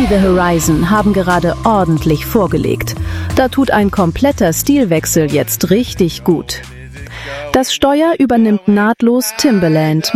the Horizon haben gerade ordentlich vorgelegt. Da tut ein kompletter Stilwechsel jetzt richtig gut. Das Steuer übernimmt nahtlos Timbaland